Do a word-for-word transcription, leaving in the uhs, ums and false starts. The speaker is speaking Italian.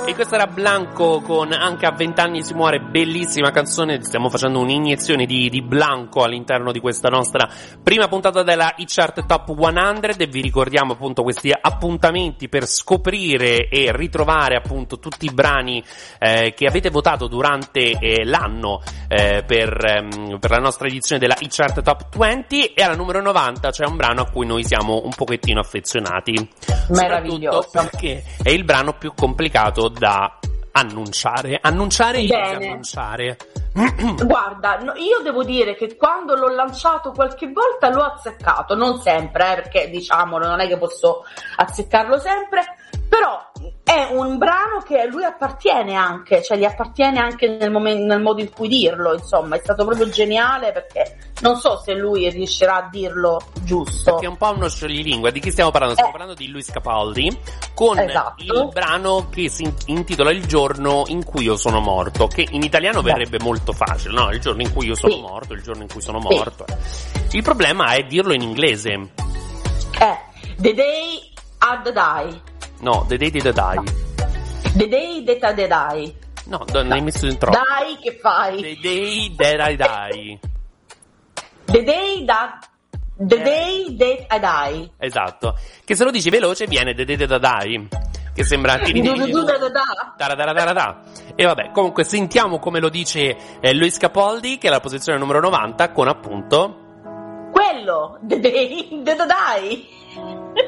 E questa era Blanco con Anche a vent'anni si muore, bellissima canzone. Stiamo facendo un'iniezione di, di Blanco all'interno di questa nostra prima puntata della Hit Chart Top cento e vi ricordiamo appunto questi appuntamenti per scoprire e ritrovare appunto tutti i brani eh, che avete votato durante eh, l'anno eh, per, ehm, per la nostra edizione della Hit Chart Top venti. E alla numero novanta c'è un brano a cui noi siamo un pochettino affezionati, meraviglioso, perché è il brano più complicato da annunciare annunciare e disannunciare. Guarda, no, io devo dire che quando l'ho lanciato qualche volta l'ho azzeccato, non sempre, eh, perché diciamolo, non è che posso azzeccarlo sempre, però è un brano che a lui appartiene anche, cioè gli appartiene anche nel, momento, nel modo in cui dirlo, insomma, è stato proprio geniale, perché non so se lui riuscirà a dirlo giusto. Perché è un po' uno scioglilingua. Di chi stiamo parlando? Stiamo eh. parlando di Luis Capaldi con esatto. il brano che si intitola Il giorno in cui io sono morto, che in italiano Beh. verrebbe molto facile, no? Il giorno in cui io sono sì. morto, il giorno in cui sono sì. morto. Il problema è dirlo in inglese. Eh, the day I'd die. No, the day did I die. No. The day that I die. No, non hai messo in troppo. Dai, che fai? The day that I die. The day that The day that I die. Esatto. Che se lo dici veloce viene the day that I die, che sembra tiri tiri e vabbè, comunque sentiamo come lo dice eh, Luis Capaldi, che è la posizione numero novanta con appunto quello The day that I die.